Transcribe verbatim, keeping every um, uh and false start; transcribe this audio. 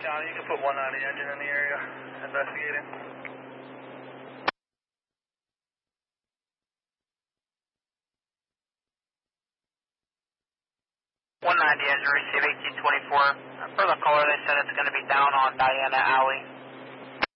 Johnny, you can put one ninety engine in the area, investigating. one ninety engine, receive eighteen twenty-four. Per the caller, they said it's going to be down on Diana Alley.